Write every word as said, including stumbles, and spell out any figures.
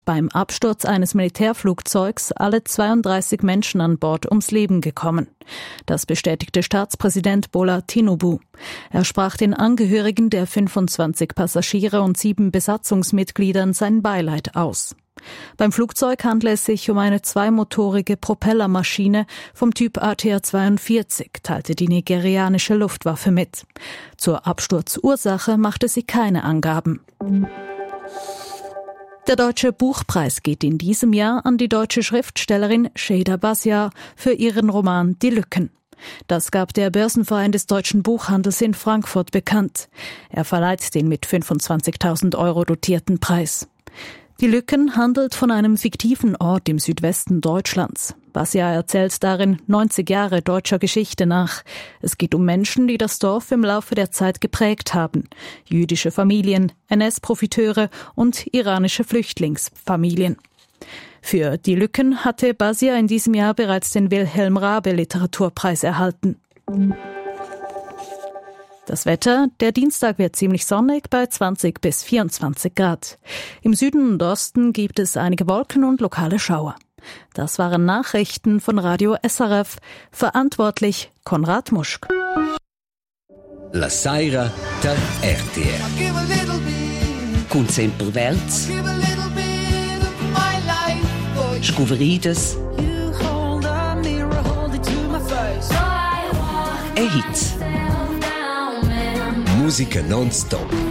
beim Absturz eines Militärflugzeugs alle zweiunddreißig Menschen an Bord ums Leben gekommen. Das bestätigte Staatspräsident Bola Tinubu. Er sprach den Angehörigen der fünfundzwanzig Passagiere und sieben Besatzungsmitgliedern sein Beileid aus. Beim Flugzeug handle es sich um eine zweimotorige Propellermaschine vom Typ A T R zweiundvierzig, teilte die nigerianische Luftwaffe mit. Zur Absturzursache machte sie keine Angaben. Der Deutsche Buchpreis geht in diesem Jahr an die deutsche Schriftstellerin Şeyda Basiar für ihren Roman Die Lücken. Das gab der Börsenverein des deutschen Buchhandels in Frankfurt bekannt. Er verleiht den mit fünfundzwanzigtausend Euro dotierten Preis. Die Lücken handelt von einem fiktiven Ort im Südwesten Deutschlands. Basiar erzählt darin neunzig Jahre deutscher Geschichte nach. Es geht um Menschen, die das Dorf im Laufe der Zeit geprägt haben. Jüdische Familien, N S-Profiteure und iranische Flüchtlingsfamilien. Für Die Lücken hatte Basiar in diesem Jahr bereits den Wilhelm Raabe Literaturpreis erhalten. Das Wetter, der Dienstag wird ziemlich sonnig bei zwanzig bis vierundzwanzig Grad. Im Süden und Osten gibt es einige Wolken und lokale Schauer. Das waren Nachrichten von Radio S R F. Verantwortlich Konrad Muschk. La Saira der R T R. Con Semperwelts. Scuverides. E Hits. Musica non-stop.